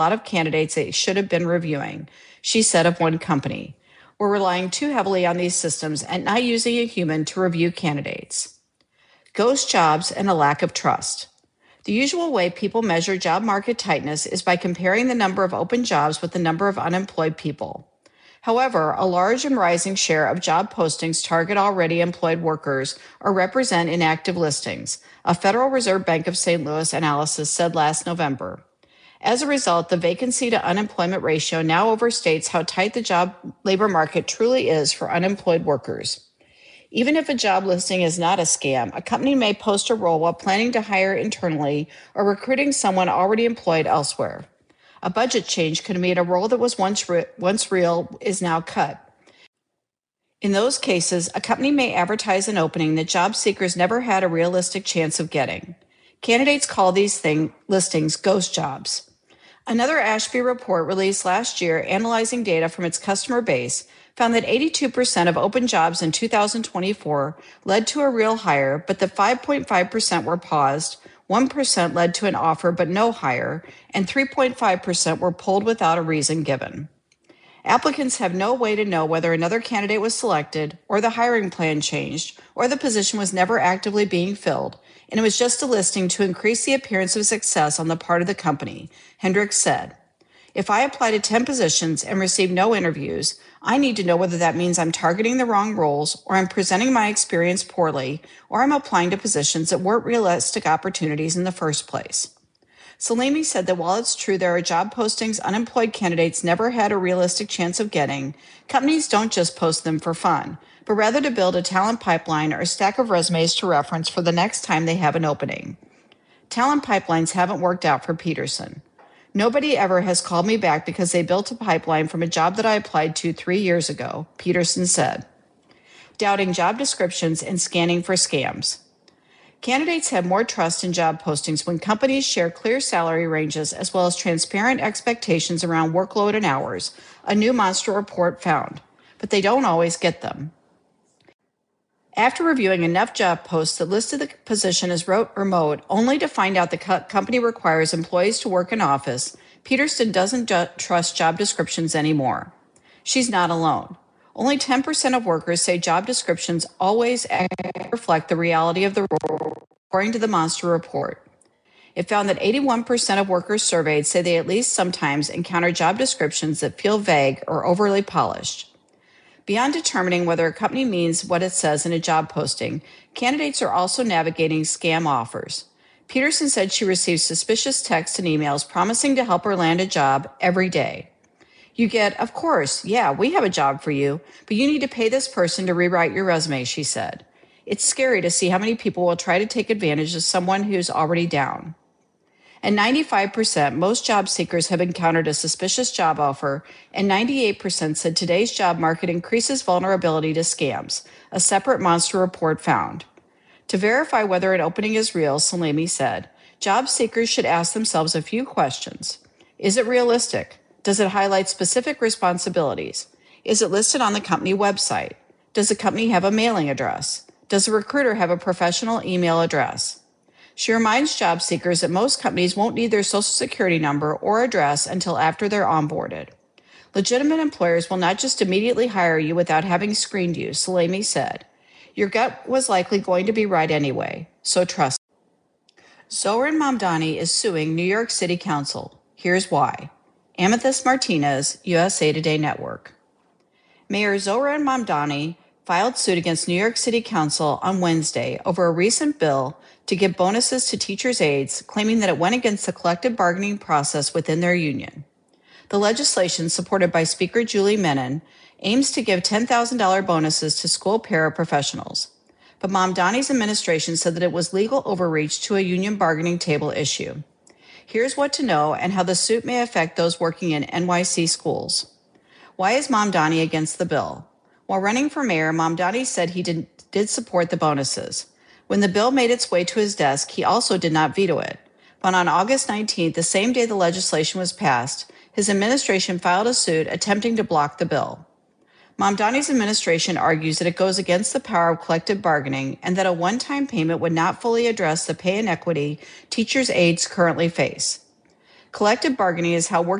lot of candidates they should have been reviewing, she said of one company. We're relying too heavily on these systems and not using a human to review candidates. Ghost jobs and a lack of trust. The usual way people measure job market tightness is by comparing the number of open jobs with the number of unemployed people. However, a large and rising share of job postings target already employed workers or represent inactive listings, a Federal Reserve Bank of St. Louis analysis said last November. As a result, the vacancy to unemployment ratio now overstates how tight the job labor market truly is for unemployed workers. Even if a job listing is not a scam, a company may post a role while planning to hire internally or recruiting someone already employed elsewhere. A budget change could mean a role that was once real is now cut. In those cases, a company may advertise an opening that job seekers never had a realistic chance of getting. Candidates call these listings ghost jobs. Another Ashby report released last year analyzing data from its customer base found that 82% of open jobs in 2024 led to a real hire, but that 5.5% were paused, 1% led to an offer but no hire, and 3.5% were pulled without a reason given. Applicants have no way to know whether another candidate was selected, or the hiring plan changed, or the position was never actively being filled, and it was just a listing to increase the appearance of success on the part of the company, Hendricks said. If I apply to 10 positions and receive no interviews, I need to know whether that means I'm targeting the wrong roles, or I'm presenting my experience poorly, or I'm applying to positions that weren't realistic opportunities in the first place. Salemi said that while it's true there are job postings unemployed candidates never had a realistic chance of getting, companies don't just post them for fun, but rather to build a talent pipeline or a stack of resumes to reference for the next time they have an opening. Talent pipelines haven't worked out for Peterson. Nobody ever has called me back because they built a pipeline from a job that I applied to 3 years ago, Peterson said. Doubting job descriptions and scanning for scams. Candidates have more trust in job postings when companies share clear salary ranges as well as transparent expectations around workload and hours, a new Monster report found. But they don't always get them. After reviewing enough job posts that listed the position as remote, only to find out the company requires employees to work in office, Peterson doesn't trust job descriptions anymore. She's not alone. Only 10% of workers say job descriptions always reflect the reality of the role, according to the Monster report. It found that 81% of workers surveyed say they at least sometimes encounter job descriptions that feel vague or overly polished. Beyond determining whether a company means what it says in a job posting, candidates are also navigating scam offers. Peterson said she receives suspicious texts and emails promising to help her land a job every day. You get, of course, yeah, we have a job for you, but you need to pay this person to rewrite your resume, she said. It's scary to see how many people will try to take advantage of someone who's already down. At 95%, most job seekers have encountered a suspicious job offer, and 98% said today's job market increases vulnerability to scams, a separate Monster report found. To verify whether an opening is real, Salemi said, job seekers should ask themselves a few questions. Is it realistic? Does it highlight specific responsibilities? Is it listed on the company website? Does the company have a mailing address? Does the recruiter have a professional email address? She reminds job seekers that most companies won't need their social security number or address until after they're onboarded. Legitimate employers will not just immediately hire you without having screened you, Salemi said. Your gut was likely going to be right anyway, so trust it. Zohran Mamdani is suing New York City Council. Here's why. Amethyst Martinez, USA Today Network. Mayor Zohran Mamdani filed suit against New York City Council on Wednesday over a recent bill to give bonuses to teachers' aides, claiming that it went against the collective bargaining process within their union. The legislation, supported by Speaker Julie Menon, aims to give $10,000 bonuses to school paraprofessionals. But Mamdani's administration said that it was legal overreach to a union bargaining table issue. Here's what to know and how the suit may affect those working in NYC schools. Why is Mamdani against the bill? While running for mayor, Mamdani said he did support the bonuses. When the bill made its way to his desk, he also did not veto it. But on August 19th, the same day the legislation was passed, his administration filed a suit attempting to block the bill. Mamdani's administration argues that it goes against the power of collective bargaining and that a one-time payment would not fully address the pay inequity teachers' aides currently face. Collective bargaining is how